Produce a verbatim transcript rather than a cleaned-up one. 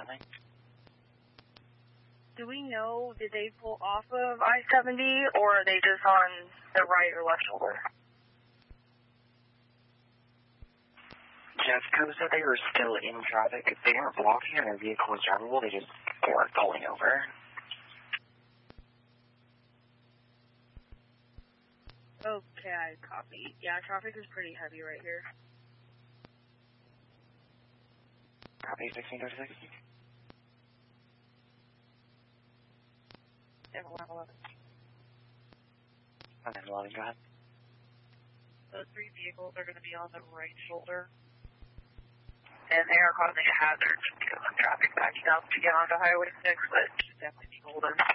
Friendly. Do we know, did they pull off of I seventy, or are they just on the right or left shoulder? Jessica said they were still in traffic. They weren't blocking and their vehicle was drivable. They just weren't pulling over. Okay, I copy. Yeah, traffic is pretty heavy right here. Copy sixteen thirty-six. eleven eleven. And then eleven, go ahead. Those three vehicles are going to be on the right shoulder. And they are causing a hazard because of traffic backing up to get onto Highway six, but definitely be golden.